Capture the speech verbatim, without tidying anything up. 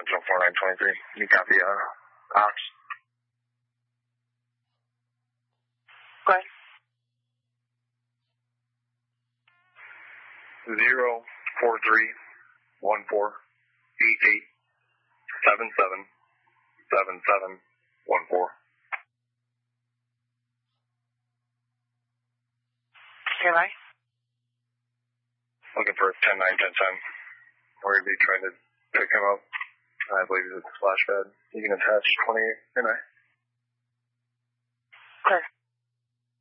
Sentinel four nine two three. You copy, uh, Ox? Go ahead. Zero four three one four eight eight seven seven seven seven one four. Can I? Looking for ten nine ten ten. We're going to be trying to pick him up. I believe he's at the splash pad. You can attach twenty-eight, can I? Okay.